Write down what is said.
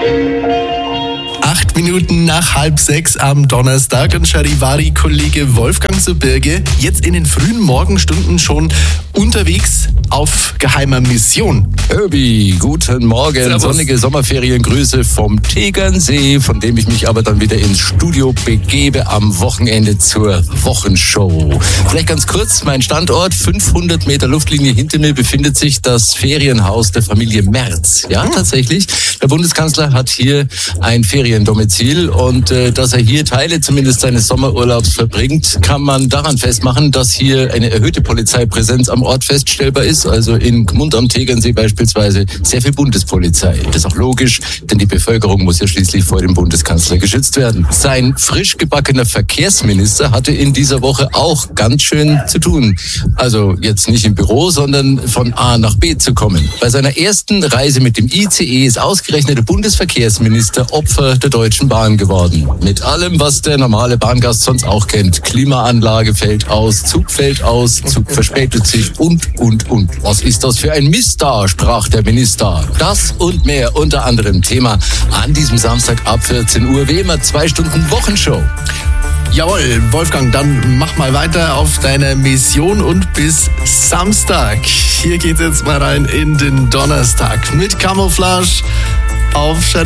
8 Minuten nach 5:30 am Donnerstag und Charivari-Kollege Wolfgang Subirge jetzt in den frühen Morgenstunden schon unterwegs auf geheimer Mission. Herbie, guten Morgen. Servus. Sonnige Sommerferiengrüße vom Tegernsee, von dem ich mich aber dann wieder ins Studio begebe am Wochenende zur Wochenshow. Vielleicht ganz kurz, mein Standort, 500 Meter Luftlinie hinter mir befindet sich das Ferienhaus der Familie Merz. Ja, tatsächlich. Der Bundeskanzler hat hier ein Feriendomizil und dass er hier Teile zumindest seines Sommerurlaubs verbringt, kann man daran festmachen, dass hier eine erhöhte Polizeipräsenz am Ort feststellbar ist. Also in Gmund am Tegernsee beispielsweise sehr viel Bundespolizei. Das ist auch logisch, denn die Bevölkerung muss ja schließlich vor dem Bundeskanzler geschützt werden. Sein frisch gebackener Verkehrsminister hatte in dieser Woche auch ganz schön zu tun. Also jetzt nicht im Büro, sondern von A nach B zu kommen. Bei seiner ersten Reise mit dem ICE ist ausgerechnet der Bundesverkehrsminister Opfer der Deutschen Bahn geworden. Mit allem, was der normale Bahngast sonst auch kennt. Klimaanlage fällt aus, Zug verspätet sich und. Was ist das für ein Mist da, sprach der Minister. Das und mehr unter anderem Thema an diesem Samstag ab 14 Uhr. Wie immer 2 Stunden Wochenshow. Jawohl, Wolfgang, dann mach mal weiter auf deiner Mission und bis Samstag. Hier geht's jetzt mal rein in den Donnerstag mit Camouflage auf Charivari.